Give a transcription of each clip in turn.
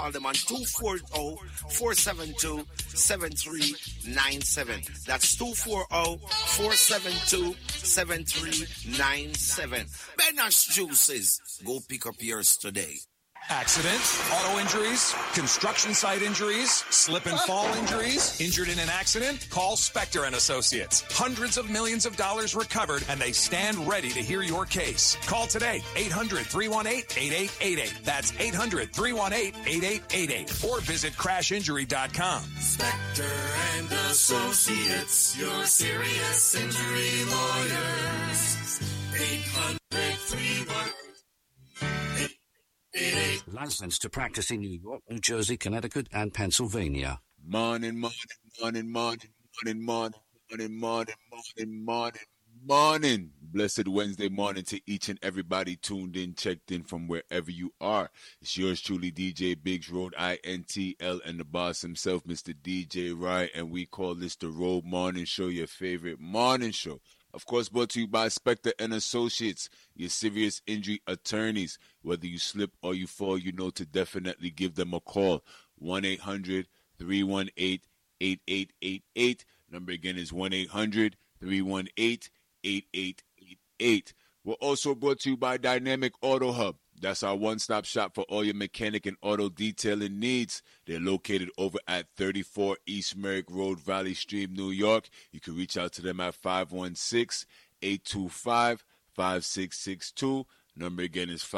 Call them on 240-472-7397. That's 240-472-7397. Benner's Juices. Go pick up yours today. Accidents, auto injuries, construction site injuries, slip and fall injuries. Injured in an accident? Call Spector and Associates. Hundreds of millions of dollars recovered, and they stand ready to hear your case. Call today, 800-318-8888. That's 800-318-8888. Or visit crashinjury.com. Spector and Associates, your serious injury lawyers. 800-318. Licensed to practice in New York, New Jersey, Connecticut, and Pennsylvania. Morning. Blessed Wednesday morning to each and everybody tuned in, checked in from wherever you are. It's yours truly, DJ Biggs, Road INTL, and the boss himself, Mr. DJ Wright, and we call this the Road Morning Show, your favorite morning show. Of course, brought to you by Spector and Associates, your serious injury attorneys. Whether you slip or you fall, you know to definitely give them a call. 1-800-318-8888. Number again is 1-800-318-8888. We're also brought to you by Dynamic Auto Hub. That's our one-stop shop for all your mechanic and auto detailing needs. They're located over at 34 East Merrick Road, Valley Stream, New York. You can reach out to them at 516-825-5662. Number again is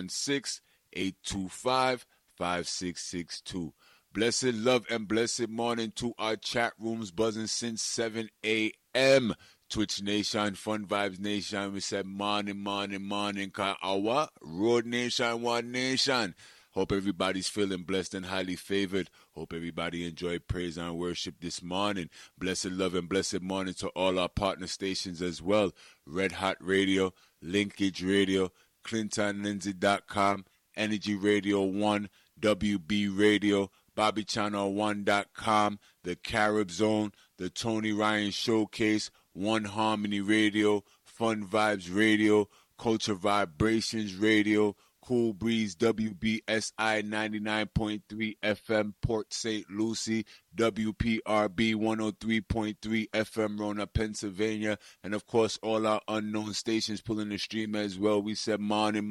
516-825-5662. Blessed love and blessed morning to our chat rooms buzzing since 7 a.m. Twitch Nation, Fun Vibes Nation, we said morning, our Road Nation, One Nation. Hope everybody's feeling blessed and highly favored. Hope everybody enjoyed praise and worship this morning. Blessed love and blessed morning to all our partner stations as well. Red Hot Radio, Linkage Radio, ClintonLindsay.com, Energy Radio 1, WB Radio, BobbyChannel1.com, The Carib Zone, The Tony Ryan Showcase, One Harmony Radio, Fun Vibes Radio, Culture Vibrations Radio, Cool Breeze WBSI 99.3 FM Port St. Lucie, WPRB 103.3 FM Rona, Pennsylvania, and of course all our unknown stations pulling the stream as well. We said morning,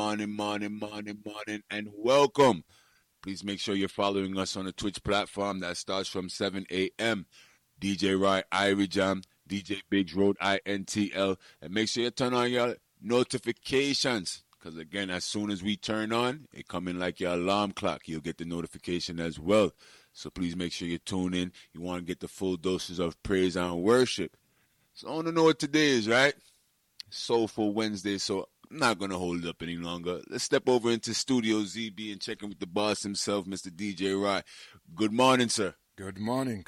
and welcome. Please make sure you're following us on the Twitch platform that starts from 7 a.m. DJ Rye, Irie Jam, DJ Biggs, Road INTL, and make sure you turn on your notifications, because again, as soon as we turn on, it come in like your alarm clock. You'll get the notification as well. So please make sure you tune in. You want to get the full doses of praise and worship. So I want to know what today is, right? Soulful Wednesday, so I'm not going to hold it up any longer. Let's step over into Studio ZB and check in with the boss himself, Mr. DJ Rye. Good morning, sir. Good morning.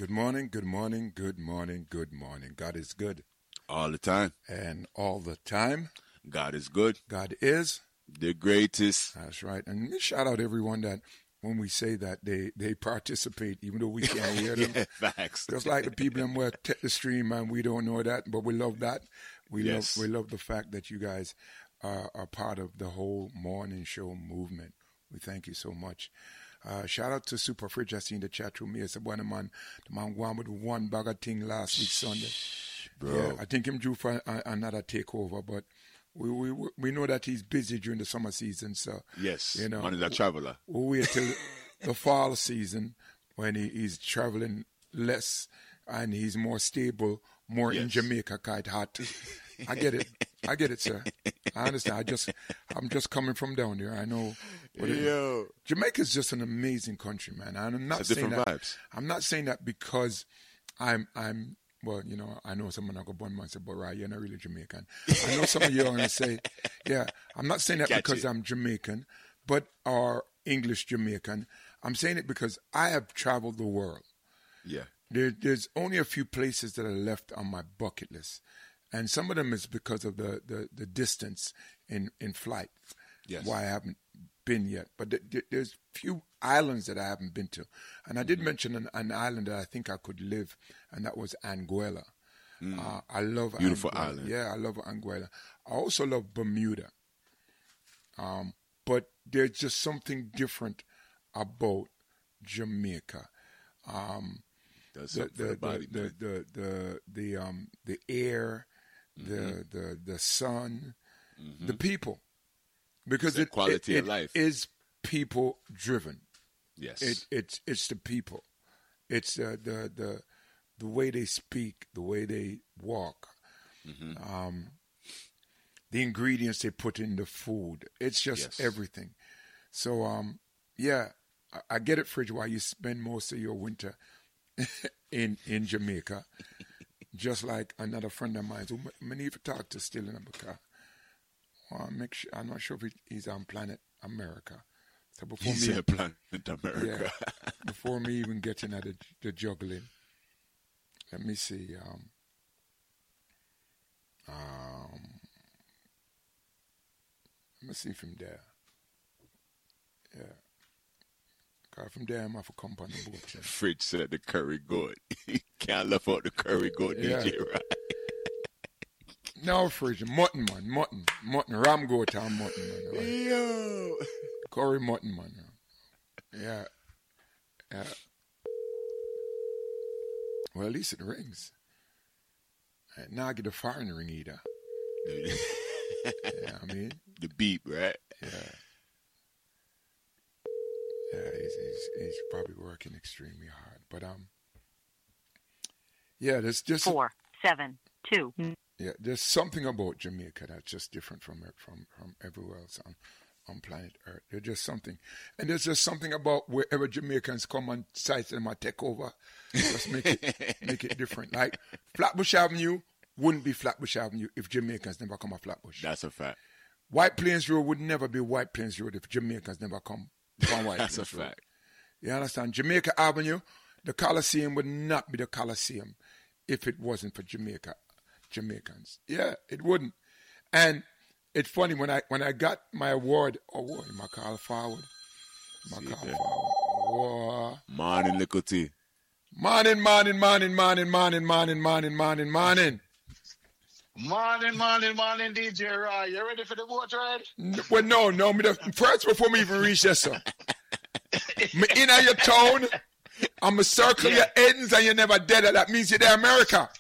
God is good. All the time. And all the time. God is good. God is the greatest. That's right. And shout out everyone that when we say that they participate, even though we can't hear them. Yeah, facts. Just like the people that were take the stream, and we don't know that, but we love that. We love the fact that you guys are part of the whole morning show movement. We thank you so much. Shout out to Super Fridge. I seen the chat room here. So the man won with one bag of thing last week Sunday. Bro. Yeah, I think him due for another takeover, but we know that he's busy during the summer season. So yes, you know, man is a traveler. We'll wait till the fall season when he's traveling less and he's more stable, more in Jamaica, quite hot. I get it, sir. I understand. I'm just coming from down there. I know. Jamaica's just an amazing country, man. I'm not saying that. Vibes. I'm not saying that because I'm. Well, you know, I know someone will go one month and say, but right, you're not really Jamaican. I know some of you are going to say, yeah, I'm not saying that because I'm Jamaican, or English Jamaican. I'm saying it because I have traveled the world. Yeah. There's only a few places that are left on my bucket list. And some of them is because of the distance in flight. Yes. Why I haven't been yet. But there's few islands that I haven't been to. And I did mention an island that I think I could live, and that was Anguilla. I love beautiful Anguilla. island. Yeah, I love Anguilla. I also love Bermuda. But there's just something different about Jamaica. Does something for the body, man. The air, the sun, the people, because the quality of life is people driven. Yes, it's the people. It's the way they speak, the way they walk, the ingredients they put in the food. It's just everything. So I get it, Fridge, why you spend most of your winter in Jamaica. Just like another friend of mine who I need to talk to still in America. Make sure, I'm not sure if he's on planet America. So before he's on planet America. Yeah, before me even getting at the juggling, let me see. Let me see from there. Yeah. Because from there, I'm off a company boat. Yeah. Fridge said the curry good. Can't left out the curry good, DJ, right? No, Fridge. Mutton, man. Mutton. Ram goat and mutton, man. Right? Yo. Curry mutton, man. Yeah. Well, at least it rings. Now I get the foreign ring either. Yeah, I mean. The beep, right? Yeah. Yeah, he's probably working extremely hard. But yeah, there's just 472. Yeah, there's something about Jamaica that's just different from everywhere else on planet Earth. There's just something, and there's just something about wherever Jamaicans come on sites and might take over, just make it different. Like Flatbush Avenue wouldn't be Flatbush Avenue if Jamaicans never come on Flatbush. That's a fact. White Plains Road would never be White Plains Road if Jamaicans never come on White That's Plains a Road. fact. You understand? Jamaica Avenue, the Coliseum would not be the Coliseum if it wasn't for Jamaicans. Yeah, it wouldn't. And it's funny when I got my award. Oh, boy, my call forward. Whoa. Morning, little tea. Morning. Morning, DJ Roy. You ready for the boat ride? Well, no. First, before me even reach there, sir. Me in your town, I'm a circle your ends and you're never dead. That means you're there, America.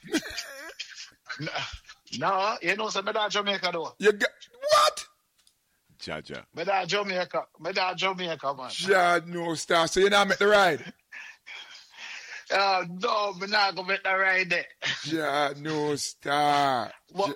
No, you know, so me da Jamaica though. What? Jaja. Me da Jamaica, man. Ja, no star. So you not make the ride? No, me not gonna make the ride there. Ja, no star. But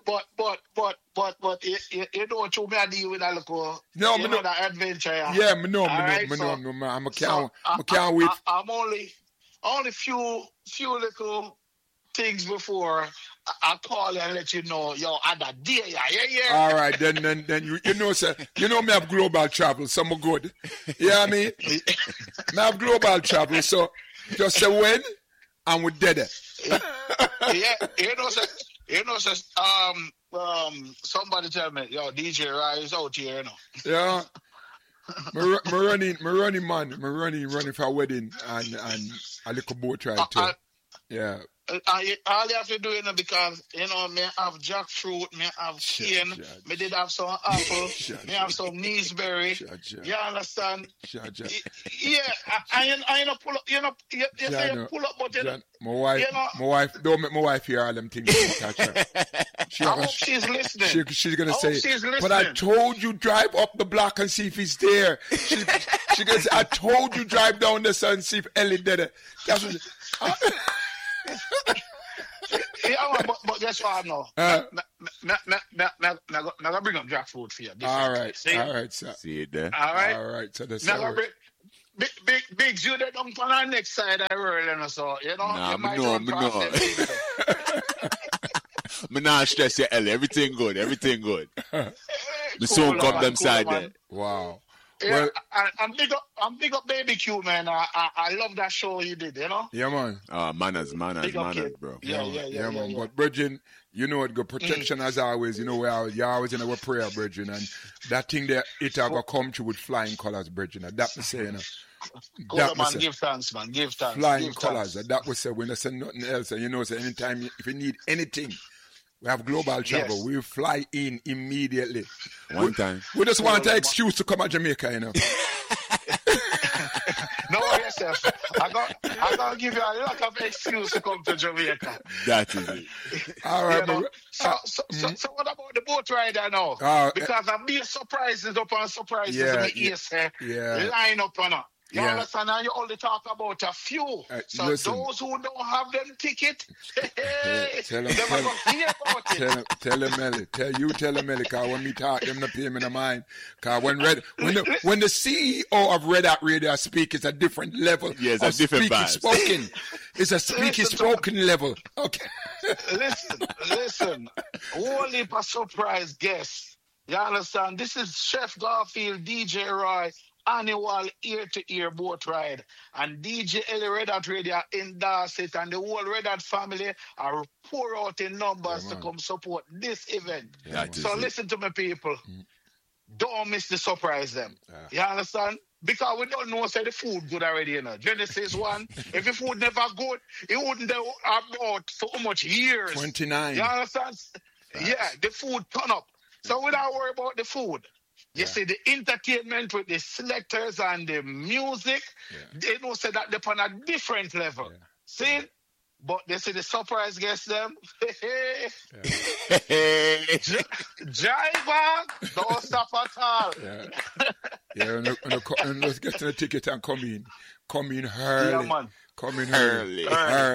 you know what you may deal with a little, that adventure. Yeah, me know. I can't wait. I'm only few little things before I call you and let you know, yo, I da dear, yeah. All right, then you know, sir. You know me have global travel, so I'm good. You know what I mean? Me have global travel, so just say when and we're dead. Yeah, you know, sir. Somebody tell me, yo, DJ Roy is out here, you know. Yeah. Me running, man. Me running for a wedding and a little boat ride too. Yeah. All you have to do, because, me have jackfruit, me have cane, me did have some apple, me have some gooseberry. You understand? Yeah, I know pull up, you say you pull up, but my wife, don't make my wife hear all them things. I hope she's listening. She's going to say, but I told you drive up the block and see if he's there. She's going to say, I told you drive down the sun and see if Ellie did it. That's what yeah, but guess what I know? I'm gonna bring up jackfruit for you. All right, sir. See it there. All right, so that's big you don't on our next side of the world, so you know. Nah, me know. Me not stress you, Ellie. Everything good. Me soon come them side there. Wow. Yeah, well, I'm big up Baby Q, man. I love that show you did, you know? Yeah, man. Manners, bro. Yeah, man. But, Bridget, you know it, go protection as always. You know, you're always in our prayer, Bridget. And that thing there, it will come through with flying colors, Bridget. And that we say, you know. That man, give thanks, man. Give thanks. Flying colors. And that we say, we don't say nothing else. And you know, so anytime, if you need anything, we have global travel. Yes. We fly in immediately. One time. We just want an excuse to come to Jamaica, you know. No worry yourself. I'm gonna give you a lot of excuse to come to Jamaica. That is it. All right, you know? So what about the boat rider now? Because I've been surprises upon surprises in the east line up on her. You understand? Now you only talk about a few. So listen, those who don't have them ticket, tell them, Melly. Tell them, Melly, because when me talk, them not pay me no mind. Because when the CEO of Red Hot Radio speak, it's a different level. Yes, a different vibe. Spoken. It's a speaking spoken level. Okay. listen. Only a surprise guest. You understand? This is Chef Garfield, DJ Roy, annual ear-to-ear boat ride. And DJ Ellie Red Hot Radio endorse it, and the whole Red Hot family are pour out in numbers to come support this event. So listen to me, people. Don't miss the surprise them. You understand? Because we don't know say the food good already, you know. Genesis 1, if the food never good, it wouldn't have about so much years. 29. You understand? Yeah, the food turn up. So we don't worry about the food. You see, the entertainment with the selectors and the music, they don't say that they're on a different level. See? But they say the surprise guests them. Jiver, don't stop at all. And let's get to the ticket and come in early. Yeah, man. Come in early.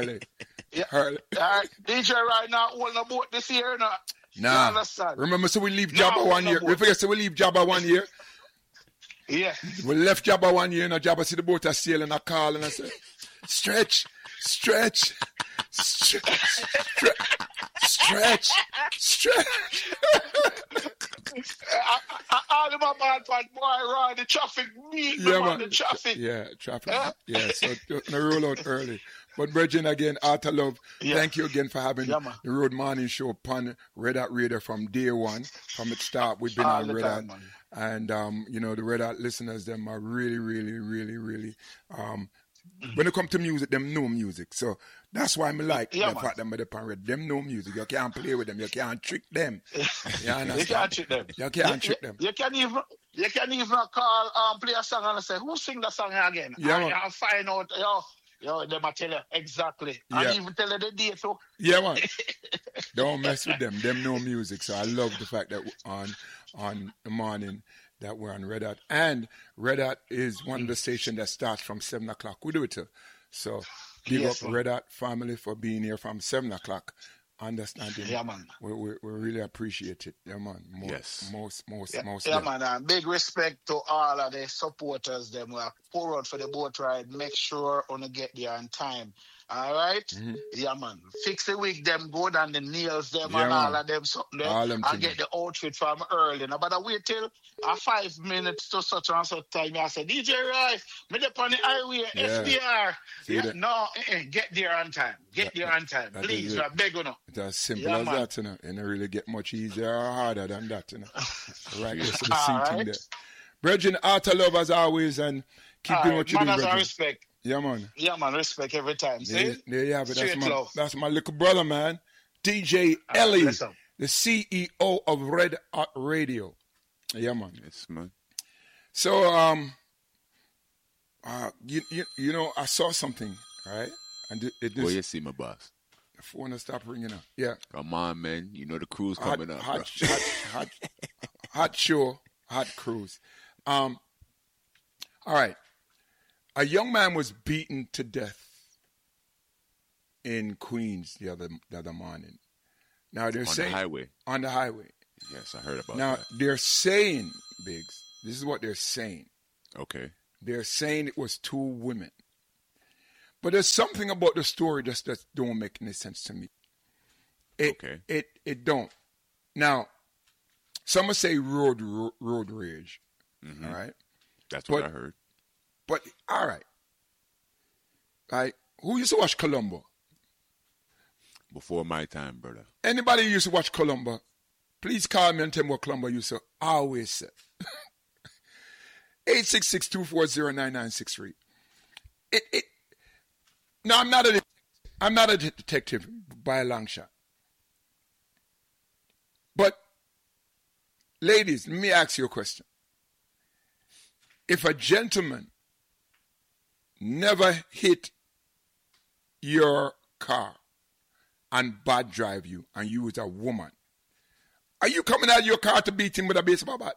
DJ right now hold a boat this year now. Nah. Remember, so we leave Jabba 1 year. We forget, so we leave Jabba 1 year. Yeah. We left Jabba 1 year, and Jabba see the boat are sailing, I call, and I say, stretch. All of my man, boy, ride the traffic, the traffic. Yeah, traffic. Yeah, so I roll out early. But Bridget, again, Arthur Love, thank you again for having the Road Morning Show upon Red Hot Radio from day one. From its start, we've been on Red Hot. And, the Red Hot listeners, them are really, really, really, really, when it comes to music, them know music. So that's why I like the fact that they're upon Red. Them know music. You can't play with them. You can't trick them. You understand? You can't trick them. You can't trick them. You can even call, play a song and say, who sing the song again? I'll find out, Yo, they might tell you exactly. And even tell you the date too. Yeah, man. Don't mess with them. Them know music. So I love the fact that on the morning that we're on Red Hot. And Red Hot is one of the stations that starts from 7 o'clock. We do it too. So give up Red Hot family for being here from 7 o'clock. Understanding. Yeah, man. We really appreciate it. Yeah, man. Most. Yeah, man. And big respect to all of the supporters. Them who pour out for the boat ride. Make sure on get there on time. All right? Mm-hmm. Yeah, man. Fix the wig, them good, and the nails, them, and all of them, something there. And get the outfit from early. Now, but I wait till 5 minutes to such and such time. I say, DJ Roy, me up on the highway, SDR. Get there on time. Get there on time. Please, I beg you now. It's as simple as that, you know. It don't really get much easier or harder than that, you know. Right, there's the seating there. Bridget, Arthur Love as always, and keep doing what you do, Bridget. Respect. Yeah, man. Yeah, man. Respect every time. See? There you have it. That's my little brother, man. DJ Ellie, the CEO of Red Hot Radio. Yeah, man. Yes, man. So, you know, I saw something, right? And Well, you see my boss. The phone will stop ringing up. Yeah. Come on, man. You know the crew's coming up. Hot show, hot cruise. All right. A young man was beaten to death in Queens the other morning. Now they're saying on the highway. Yes, I heard about that. Now they're saying, Biggs, this is what they're saying. Okay. They're saying it was 2 women. But there's something about the story that don't make any sense to me. It don't. Now, some say road rage. Mm-hmm. All right. That's what I heard. But all right. Like, who used to watch Columbo? Before my time, brother. Anybody who used to watch Columbo, please call me and tell me what Columbo used to always say. 866-240-9963. No, I'm not a detective by a long shot. But, ladies, let me ask you a question. If a gentleman never hit your car and bad drive you, and you was a woman, are you coming out of your car to beat him with a baseball bat?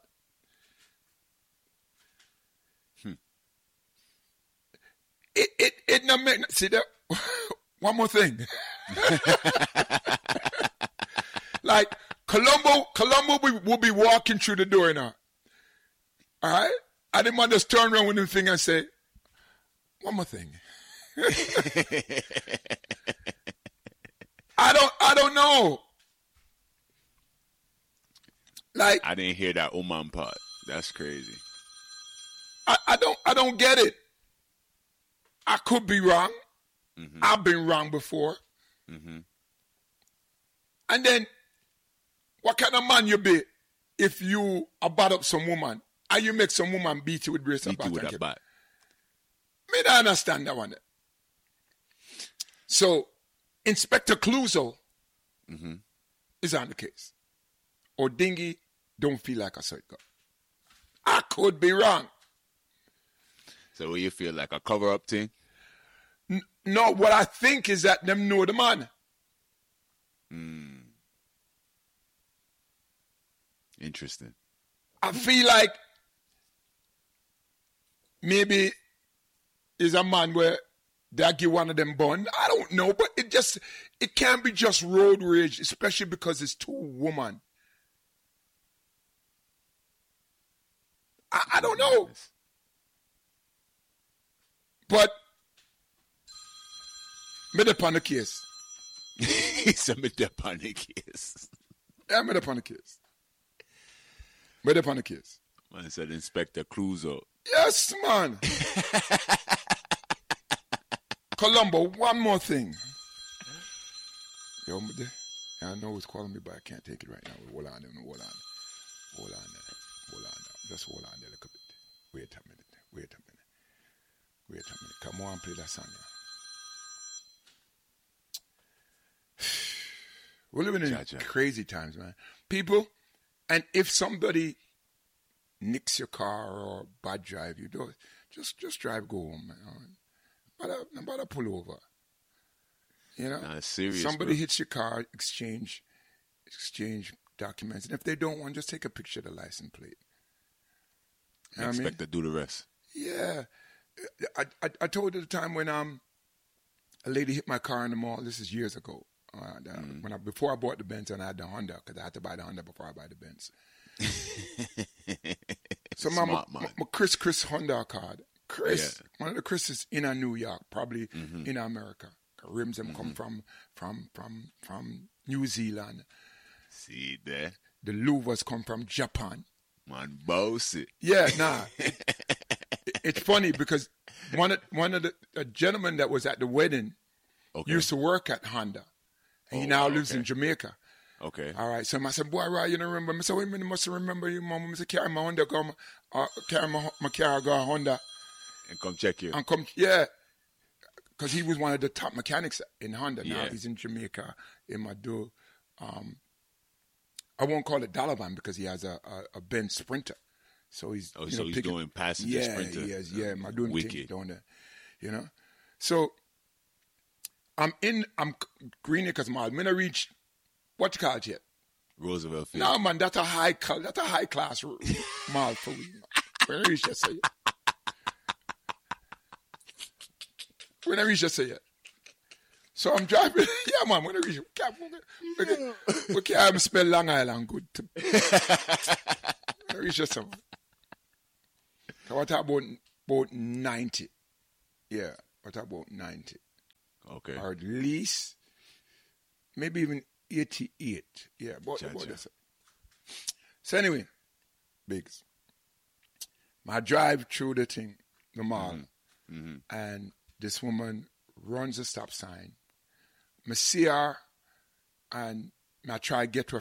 It not make, see that. One more thing. Like Colombo will be walking through the door now. All right, and the man just turn around with him thing and say, "One more thing." I don't know. Like, I didn't hear that Oman part. That's crazy. I don't get it. I could be wrong. Mm-hmm. I've been wrong before. Mm-hmm. And then, what kind of man you be if you about up some woman and you make some woman beat you with brace and bat? Me don't understand that one. So, Inspector Clouseau is on the case. Or Dingy don't feel like I saw it go. I could be wrong. So what you feel like a cover-up thing? No, what I think is that them know the man. Interesting. I feel like maybe is a man where they give one of them bun. I don't know, but it can't be just road rage, especially because it's two women. I don't know. But me upon the case. He said me upon the case. Yeah, me upon the case. Me upon the case. Man said Inspector Clouseau. Yes, man. Colombo, one more thing. Yo, I know it's calling me, but I can't take it right now. Hold on. Just hold on there a little bit. Wait a minute. Come on, play that song. Yeah. We're living in crazy times, man. People, and if somebody nicks your car or bad drive you, just drive, go home, man. Nobody pull over. You know? Nah, serious, somebody bro. hits your car, exchange documents, and if they don't want, just take a picture of the license plate. You know expect to do the rest. Yeah. I told you the time when a lady hit my car in the mall. This is years ago. Before I bought the Benz and I had the Honda, because I had to buy the Honda before I buy the Benz. So my Chris Honda card. Chris, one of the Chris's in New York, probably in America. Rims them come from New Zealand. See there. The louvers come from Japan. Man, bossy. Yeah, nah. It's funny because one of the gentlemen that was at the wedding used to work at Honda. And he now lives in Jamaica. Okay. All right. So I said, boy, right, you don't remember? I said, wait a minute, must remember you, mom. I said, carry my Honda, carry my car, go Honda. And come check you. Yeah. Because he was one of the top mechanics in Honda. Now he's in Jamaica, in Madu. I won't call it Dalavan because he has a Benz Sprinter. So he's he's doing passenger Sprinter. Yeah, Madu thing down there. You know? So I'm Greenacres Mall. I'm gonna reach what you call it yet? Roosevelt Field. No man, that's a high class mall for me. When I reach that say When I reach that say So I'm driving. Yeah, man. When I reach, we can't spell Long Island good. When I reach that somewhere. What about 90? Yeah, what about 90? Okay. Or at least, maybe even 88. Yeah, about that. So anyway, Biggs, I drive through the mall, and this woman runs a stop sign. I see her, and I try to get to her